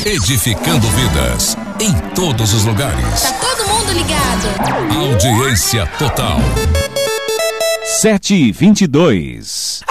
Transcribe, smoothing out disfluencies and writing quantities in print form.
edificando vidas em todos os lugares. Tá todo mundo ligado. Audiência total. 7h22.